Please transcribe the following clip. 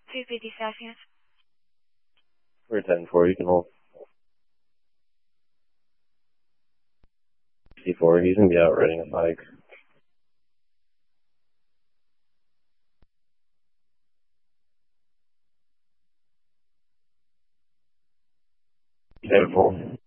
250 Celsius. We're 10-4, you can hold. 64, he's gonna be out riding a bike. Ten-4.